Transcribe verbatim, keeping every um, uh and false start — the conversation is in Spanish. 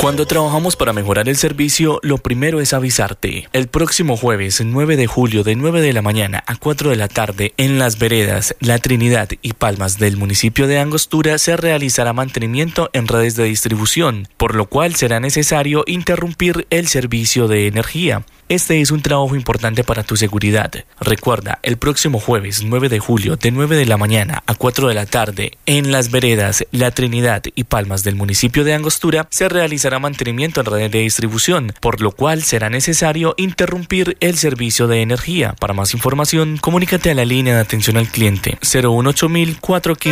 Cuando trabajamos para mejorar el servicio, lo primero es avisarte. El próximo jueves nueve de julio de nueve de la mañana a cuatro de la tarde en Las Veredas, La Trinidad y Palmas del municipio de Angostura se realizará mantenimiento en redes de distribución, por lo cual será necesario interrumpir el servicio de energía. Este es un trabajo importante para tu seguridad. Recuerda, el próximo jueves nueve de julio de nueve de la mañana a cuatro de la tarde en Las Veredas, La Trinidad y Palmas del municipio de Angostura se realizará mantenimiento en redes de distribución, por lo cual será necesario interrumpir el servicio de energía. Para más información, comunícate a la línea de atención al cliente cero uno ocho mil cuatrocientos quince.